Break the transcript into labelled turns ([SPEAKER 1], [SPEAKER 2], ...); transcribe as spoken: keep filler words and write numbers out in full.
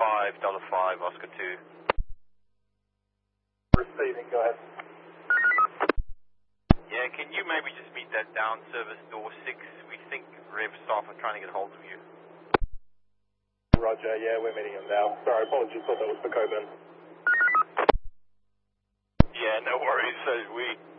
[SPEAKER 1] five, dollar five, Oscar two.
[SPEAKER 2] Receiving, go ahead.
[SPEAKER 1] Yeah, can you maybe just meet that down service door six? We think Rev staff are trying to get hold of you.
[SPEAKER 2] Roger, yeah, we're meeting him now. Sorry, apologies, thought that was for Coburn.
[SPEAKER 1] Yeah, no worries. So we